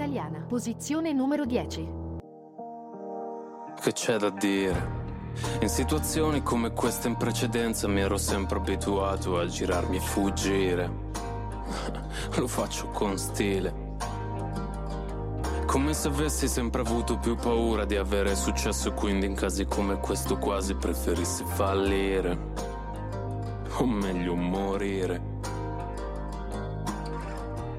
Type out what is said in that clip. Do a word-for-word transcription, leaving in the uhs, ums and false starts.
italiana, posizione numero dieci. Che c'è da dire? In situazioni come queste in precedenza mi ero sempre abituato a girarmi e fuggire. Lo faccio con stile, come se avessi sempre avuto più paura di avere successo e quindi in casi come questo quasi preferissi fallire, o meglio morire.